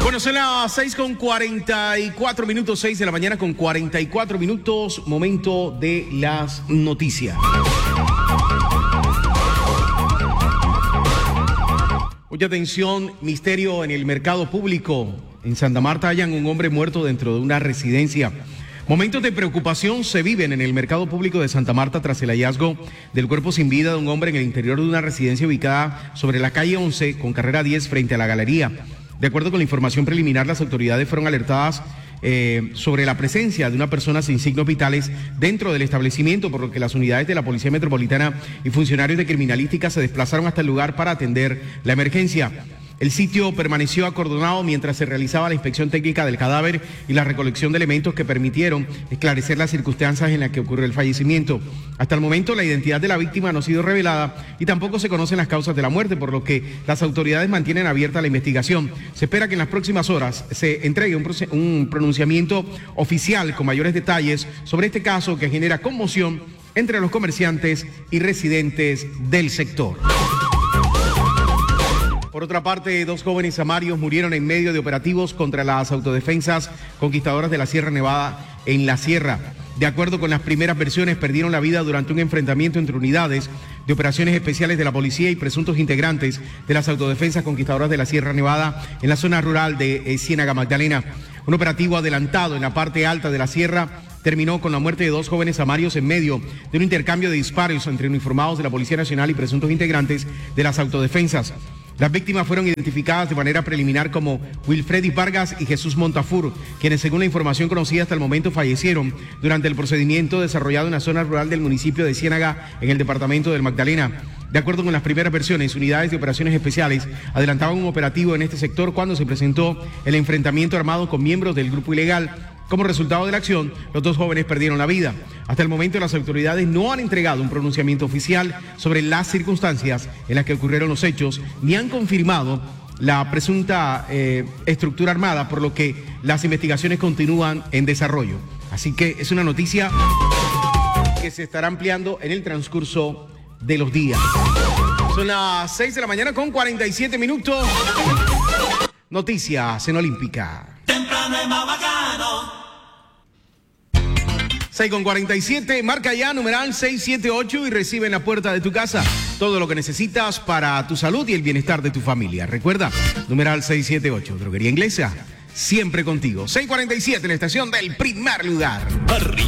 Bueno, son las 6:44, 6 de la mañana con 44 minutos, momento de las noticias. Mucha atención, misterio en el mercado público. En Santa Marta hallan un hombre muerto dentro de una residencia. Momentos de preocupación se viven en el mercado público de Santa Marta tras el hallazgo del cuerpo sin vida de un hombre en el interior de una residencia ubicada sobre la calle 11 con carrera 10 frente a la galería. De acuerdo con la información preliminar, las autoridades fueron alertadas sobre la presencia de una persona sin signos vitales dentro del establecimiento, por lo que las unidades de la Policía Metropolitana y funcionarios de criminalística se desplazaron hasta el lugar para atender la emergencia. El sitio permaneció acordonado mientras se realizaba la inspección técnica del cadáver y la recolección de elementos que permitieron esclarecer las circunstancias en las que ocurrió el fallecimiento. Hasta el momento, la identidad de la víctima no ha sido revelada y tampoco se conocen las causas de la muerte, por lo que las autoridades mantienen abierta la investigación. Se espera que en las próximas horas se entregue un pronunciamiento oficial con mayores detalles sobre este caso que genera conmoción entre los comerciantes y residentes del sector. Por otra parte, 2 jóvenes samarios murieron en medio de operativos contra las autodefensas conquistadoras de la Sierra Nevada en la Sierra. De acuerdo con las primeras versiones, perdieron la vida durante un enfrentamiento entre unidades de operaciones especiales de la policía y presuntos integrantes de las autodefensas conquistadoras de la Sierra Nevada en la zona rural de Ciénaga Magdalena. Un operativo adelantado en la parte alta de la sierra terminó con la muerte de 2 jóvenes samarios en medio de un intercambio de disparos entre uniformados de la Policía Nacional y presuntos integrantes de las autodefensas. Las víctimas fueron identificadas de manera preliminar como Wilfredi Vargas y Jesús Montafur, quienes, según la información conocida hasta el momento, fallecieron durante el procedimiento desarrollado en la zona rural del municipio de Ciénaga, en el departamento del Magdalena. De acuerdo con las primeras versiones, unidades de operaciones especiales adelantaban un operativo en este sector cuando se presentó el enfrentamiento armado con miembros del grupo ilegal. Como resultado de la acción, los 2 jóvenes perdieron la vida. Hasta el momento, las autoridades no han entregado un pronunciamiento oficial sobre las circunstancias en las que ocurrieron los hechos, ni han confirmado la presunta estructura armada, por lo que las investigaciones continúan en desarrollo. Así que es una noticia que se estará ampliando en el transcurso de los días. Son las 6 de la mañana con 47 minutos. Noticias en Olímpica. Temprano es más bacano. 6:47, marca ya numeral 678 y recibe en la puerta de tu casa todo lo que necesitas para tu salud y el bienestar de tu familia. Recuerda, numeral 678, Droguería Inglesa, siempre contigo. 6:47 en la estación del primer lugar. Arriba.